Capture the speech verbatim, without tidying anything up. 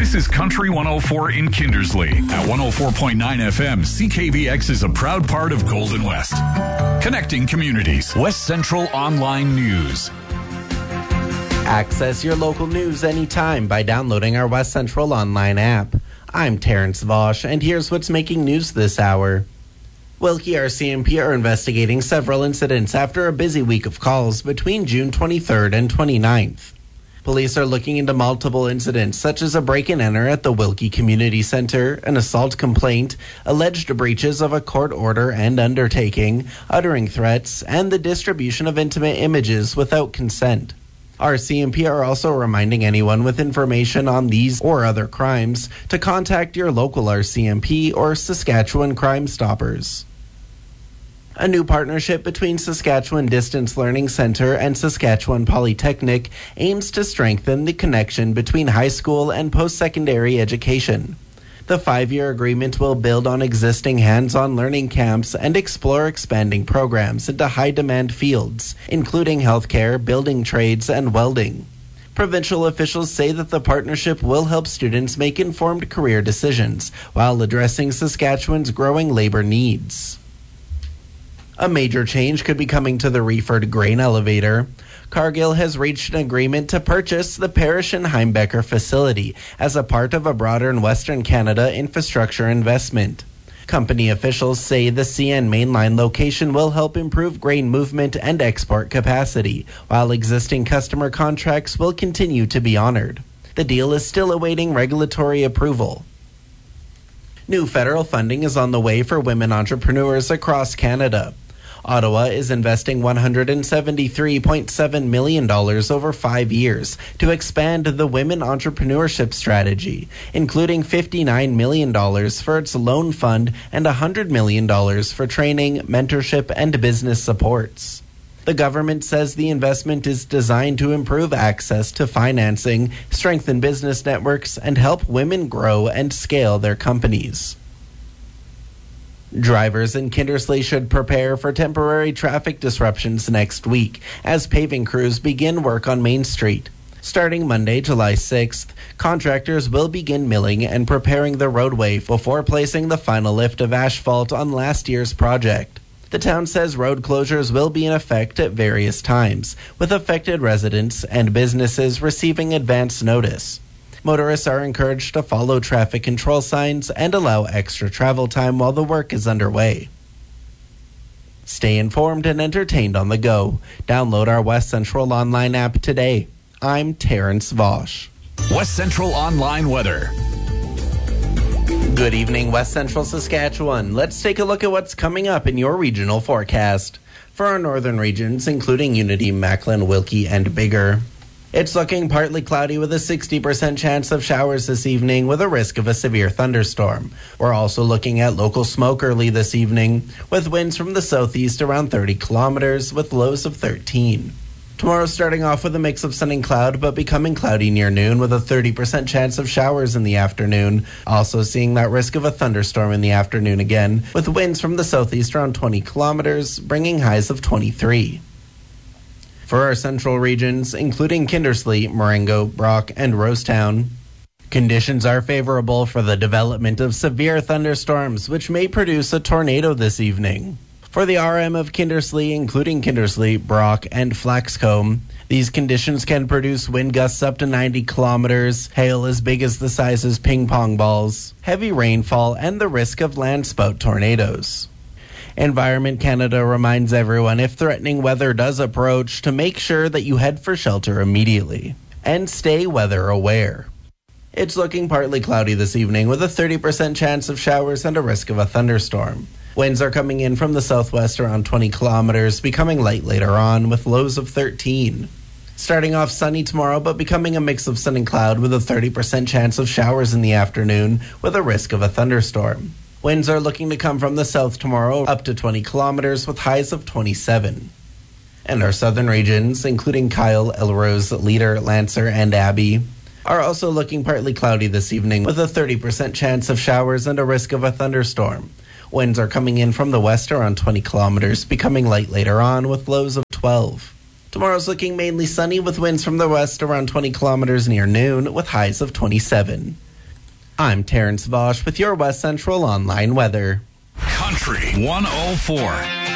This is Country one oh four in Kindersley. At one oh four point nine F M, C K V X is a proud part of Golden West. Connecting communities. West Central Online News. Access your local news anytime by downloading our West Central Online app. I'm Terrence Vosch, and here's what's making news this hour. Wilkie R C M P are investigating several incidents after a busy week of calls between June twenty-third and twenty-ninth. Police are looking into multiple incidents, such as a break-and-enter at the Wilkie Community Center, an assault complaint, alleged breaches of a court order and undertaking, uttering threats, and the distribution of intimate images without consent. R C M P are also reminding anyone with information on these or other crimes to contact your local R C M P or Saskatchewan Crime Stoppers. A new partnership between Saskatchewan Distance Learning Centre and Saskatchewan Polytechnic aims to strengthen the connection between high school and post-secondary education. The five-year agreement will build on existing hands-on learning camps and explore expanding programs into high-demand fields, including healthcare, building trades, and welding. Provincial officials say that the partnership will help students make informed career decisions while addressing Saskatchewan's growing labor needs. A major change could be coming to the Reeford grain elevator. Cargill has reached an agreement to purchase the Parrish and Heimbecker facility as a part of a broader Western Canada infrastructure investment. Company officials say the C N mainline location will help improve grain movement and export capacity, while existing customer contracts will continue to be honored. The deal is still awaiting regulatory approval. New federal funding is on the way for women entrepreneurs across Canada. Ottawa is investing one hundred seventy-three point seven million dollars over five years to expand the women entrepreneurship strategy, including fifty-nine million dollars for its loan fund and one hundred million dollars for training, mentorship, and business supports. The government says the investment is designed to improve access to financing, strengthen business networks, and help women grow and scale their companies. Drivers in Kindersley should prepare for temporary traffic disruptions next week as paving crews begin work on Main Street. Starting Monday, July sixth, contractors will begin milling and preparing the roadway before placing the final lift of asphalt on last year's project. The town says road closures will be in effect at various times, with affected residents and businesses receiving advance notice. Motorists are encouraged to follow traffic control signs and allow extra travel time while the work is underway. Stay informed and entertained on the go. Download our West Central Online app today. I'm Terrence Vosch. West Central Online weather. Good evening, West Central Saskatchewan. Let's take a look at what's coming up in your regional forecast. For our northern regions, including Unity, Macklin, Wilkie, and Bigger, it's looking partly cloudy with a sixty percent chance of showers this evening with a risk of a severe thunderstorm. We're also looking at local smoke early this evening with winds from the southeast around thirty kilometers with lows of thirteen. Tomorrow starting off with a mix of sun and cloud but becoming cloudy near noon with a thirty percent chance of showers in the afternoon. Also seeing that risk of a thunderstorm in the afternoon again with winds from the southeast around twenty kilometers bringing highs of twenty-three. For our central regions, including Kindersley, Marengo, Brock, and Rosetown, conditions are favorable for the development of severe thunderstorms, which may produce a tornado this evening. For the R M of Kindersley, including Kindersley, Brock, and Flaxcombe, these conditions can produce wind gusts up to ninety kilometers, hail as big as the size as ping pong balls, heavy rainfall, and the risk of landspout tornadoes. Environment Canada reminds everyone if threatening weather does approach to make sure that you head for shelter immediately and stay weather aware. It's looking partly cloudy this evening with a thirty percent chance of showers and a risk of a thunderstorm. Winds are coming in from the southwest around twenty kilometers, becoming light later on with lows of thirteen. Starting off sunny tomorrow, but becoming a mix of sun and cloud with a thirty percent chance of showers in the afternoon with a risk of a thunderstorm. Winds are looking to come from the south tomorrow, up to twenty kilometers with highs of twenty-seven. And our southern regions, including Kyle, Elrose, Leader, Lancer, and Abbey, are also looking partly cloudy this evening with a thirty percent chance of showers and a risk of a thunderstorm. Winds are coming in from the west around twenty kilometers, becoming light later on with lows of twelve. Tomorrow's looking mainly sunny with winds from the west around twenty kilometers near noon with highs of twenty-seven. I'm Terrence Vosch with your West Central Online weather. Country one oh four.